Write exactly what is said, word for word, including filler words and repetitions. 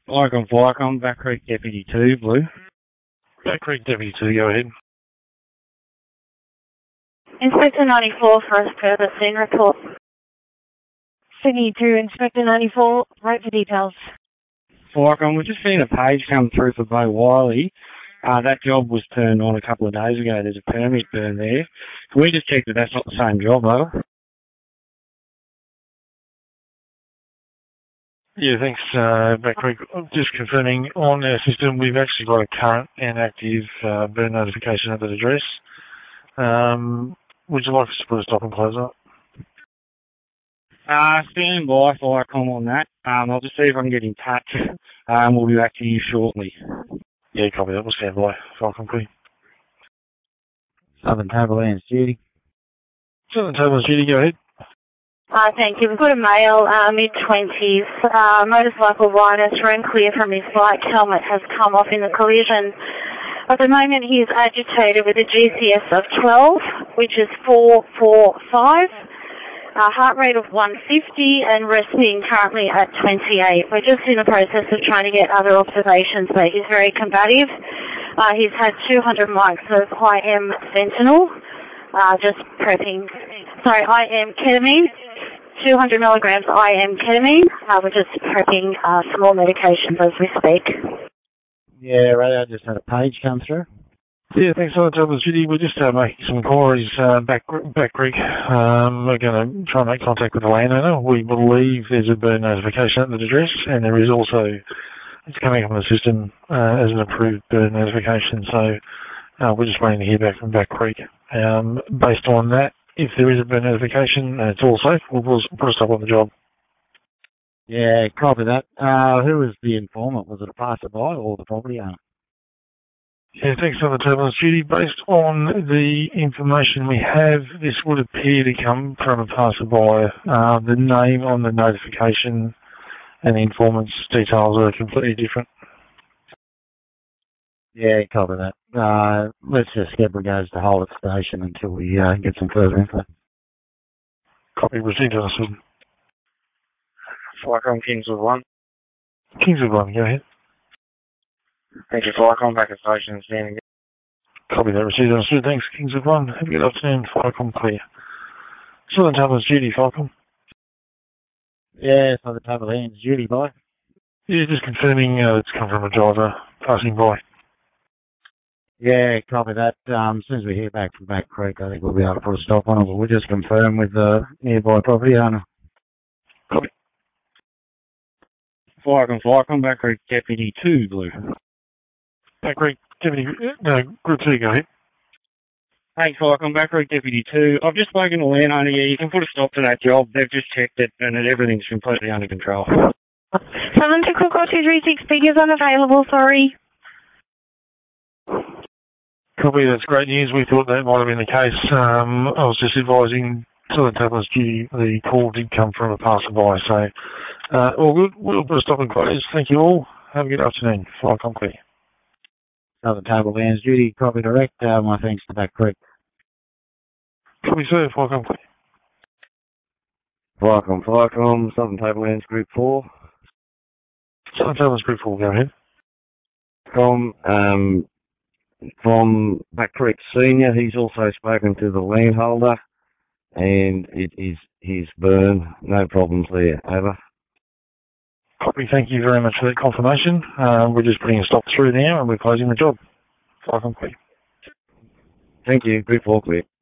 Welcome, Welcome, Back Creek Deputy two, Blue. Back Creek Deputy two, go ahead. Inspector ninety-four, first purpose, scene report. Sydney two, Inspector ninety-four, wait for details. Welcome, we've just seen a page come through for Bo Wiley. Uh, that job was turned on a couple of days ago. There's a permit burn there. Can we just check that that's not the same job, though? Yeah, thanks, uh, Back Creek. Just confirming, on our system, we've actually got a current and active uh, burn notification at that address. Um, would you like us to put a stop and close up? Uh, stand by, Firecom on that. Um, I'll just see if I can get in touch. Um, we'll be back to you shortly. Yeah, copy that. We'll stand by. Firecom clear. Southern Tablelands duty. Southern Tablelands duty, go ahead. Uh, thank you. We've got a male, uh, mid-twenties, uh, motorcycle rider, thrown clear from his bike. Helmet has come off in the collision. At the moment, he is agitated with a G C S of twelve, which is four four five, uh, heart rate of one fifty, and resting currently at twenty-eight. We're just in the process of trying to get other observations, but he's very combative. Uh, he's had two hundred mics of I M fentanyl, uh, just prepping, sorry, I M ketamine, two hundred milligrams I M ketamine. Uh, we're just prepping uh, some more medications as we speak. Yeah, right, I just had a page come through. Yeah, thanks for the Tablelands duty. We're just uh, making some inquiries uh, back, back Creek. Um, we're going to try and make contact with the landowner. We believe there's a burn notification at the address, and there is also, it's coming up on the system uh, as an approved burn notification. So uh, we're just waiting to hear back from Back Creek. Um, based on that, if there is a burn notification and it's all safe, we'll put a stop on the job. Yeah, copy that. Uh, who was the informant? Was it a passerby or the property owner? Yeah, thanks for the Tablelands duty. Based on the information we have, this would appear to come from a passerby. Uh, the name on the notification and the informant's details are completely different. Yeah, copy that. Uh, let's just get brigades to hold at the station until we uh, get some further info. Copy, received understood. Firecom Kingswood one. Kingswood one, go ahead. Thank you, Firecom, back at station standing. Copy that, received understood. Thanks, Kingswood one. Have a good afternoon, Firecom clear. Southern Tablelands duty, Firecom. Yeah, Southern Tablelands duty, bye. Yeah, just confirming uh, it's come from a driver passing by. Yeah, copy that. Um, as soon as we hear back from Back Creek, I think we'll be able to put a stop on it, but we'll just confirm with the nearby property owner. Copy. Firecom, Firecom, Back Creek Deputy two, Blue. Back Creek Deputy, no, Group two, go ahead. Thanks, Firecom, Back Creek Deputy two. I've just spoken to the landowner. Yeah, you can put a stop to that job. They've just checked it and everything's completely under control. Southern Typical two three six, speakers unavailable, sorry. Copy, that's great news. We thought that might have been the case. Um, I was just advising Southern Tablelands duty, the call did come from a passerby, so uh, all good. We'll put a stop and close. Thank you all. Have a good afternoon. Firecom clear. Southern Tablelands duty, copy direct. Uh, my thanks to Back Creek. Copy, sir. Firecom clear. Firecom, Firecom, Southern Tablelands Group four. Southern Tablelands Group four, go ahead. From, um, from Back Creek Senior, he's also spoken to the landholder, and it is his burn. No problems there. Over. Copy, thank you very much for that confirmation. Uh, we're just putting a stop through now and we're closing the job. Firecom clear. Thank you. Group four clear.